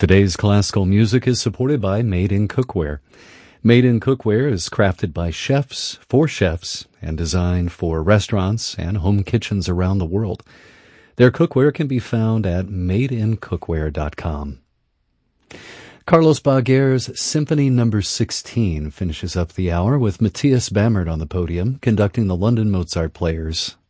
Today's classical music is supported by Made in Cookware. Made in Cookware is crafted by chefs for chefs and designed for restaurants and home kitchens around the world. Their cookware can be found at madeincookware.com. Carlos Baguer's Symphony No. 16 finishes up the hour with Matthias Bamert on the podium conducting the London Mozart Players.